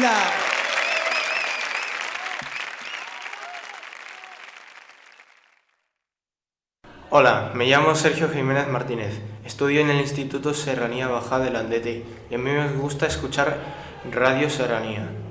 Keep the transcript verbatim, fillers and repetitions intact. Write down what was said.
Argentina. Hola, me llamo Sergio Jiménez Martínez, estudio en el Instituto Serranía Baja de Landete y a mí me gusta escuchar Radio Serranía.